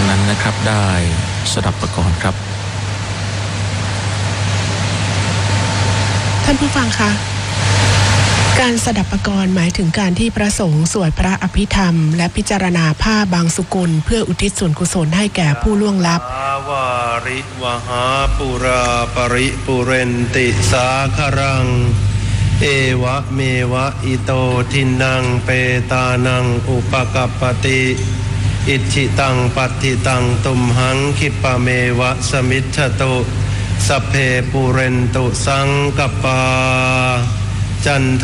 นั้นนะครับได้สดับประกรณ์ครับท่านผู้ฟังคะการสดับประกรณ์หมายถึงการที่พระสงฆ์สวดพระอภิธรรมและพิจารณาผ้าบางสุกุลเพื่ออุทิศส่วนกุศลให้แก่ผู้ล่วงลับวาริวหาปุราปริปุเรนติสาครังเอวะเมวะอิโตทินังเปตานังอุปกัปปติอิจิตังปัตติตังตุมหังคิปะเมวะสมิจฉตุสัพเพปุเรนตุสังกปปาจันโท